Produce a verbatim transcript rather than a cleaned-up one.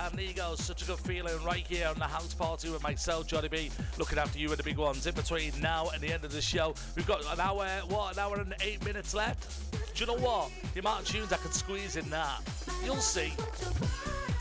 and Nigo, such a good feeling right here on the house party with myself, Johnny B, looking after you with the big ones. In between now and the end of the show, we've got an hour, what, an hour and eight minutes left? Do you know what? The amount of tunes I can squeeze in that, you'll see.